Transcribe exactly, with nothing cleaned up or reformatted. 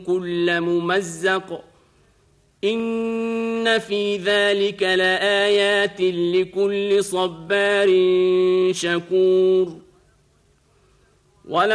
كل ممزق إن في ذلك لآيات لكل صبار شكور.